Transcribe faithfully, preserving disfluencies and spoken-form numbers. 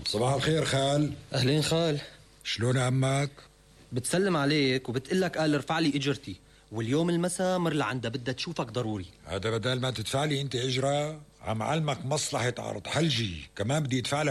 صباح الخير خال. أهلين خال. شلون عمك؟ بتسلم عليك وبتقلك قال ارفع لي اجرتي، واليوم المساء مر لعندها بدها تشوفك ضروري. هذا بدل ما تدفع لي انت اجرة، عم علمك مصلحة عرض حلجي كمان بدي ادفع